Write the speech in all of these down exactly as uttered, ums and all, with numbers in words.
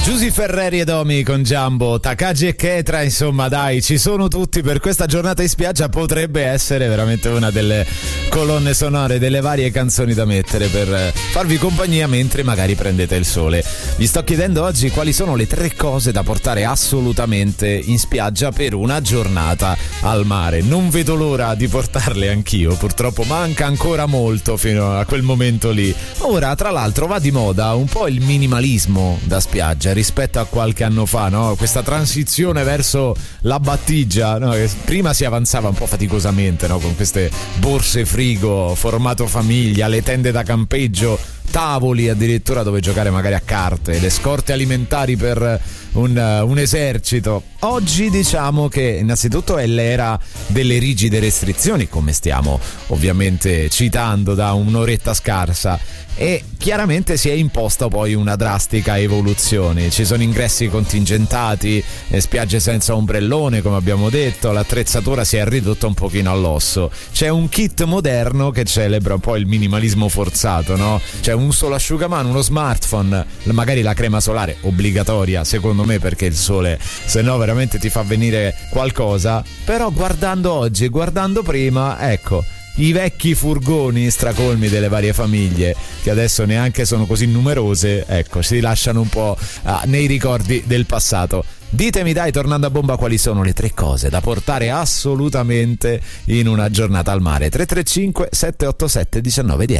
Giusy Ferreri ed Omi con Giambo, Takagi e Ketra, insomma dai, ci sono tutti per questa giornata in spiaggia. Potrebbe essere veramente una delle colonne sonore delle varie canzoni da mettere per farvi compagnia mentre magari prendete il sole. Vi sto chiedendo oggi quali sono le tre cose da portare assolutamente in spiaggia per una giornata al mare. Non vedo l'ora di portarle anch'io, purtroppo manca ancora molto fino a quel momento lì. Ora tra l'altro va di moda un po' il minimalismo da spiaggia rispetto a qualche anno fa, no? Questa transizione verso la battigia, no? Che prima si avanzava un po' faticosamente, no? Con queste borse frigo, formato famiglia, le tende da campeggio, tavoli addirittura dove giocare magari a carte, le scorte alimentari per un, un esercito. Oggi diciamo che innanzitutto è l'era delle rigide restrizioni, come stiamo ovviamente citando da un'oretta scarsa, e chiaramente si è imposta poi una drastica evoluzione. Ci sono ingressi contingentati, spiagge senza ombrellone come abbiamo detto, l'attrezzatura si è ridotta un pochino all'osso, c'è un kit moderno che celebra un po' il minimalismo forzato, no? C'è un solo asciugamano, uno smartphone, magari la crema solare obbligatoria secondo me, perché il sole se no veramente ti fa venire qualcosa. Però guardando oggi, guardando prima, ecco, i vecchi furgoni stracolmi delle varie famiglie, che adesso neanche sono così numerose, ecco, si lasciano un po' ah, nei ricordi del passato. Ditemi dai, tornando a bomba, quali sono le tre cose da portare assolutamente in una giornata al mare. Tre tre cinque sette otto sette uno nove uno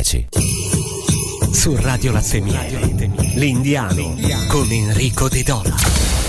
zero. Su Radio Latte Miele, l'Indiano con Enrico De Dona.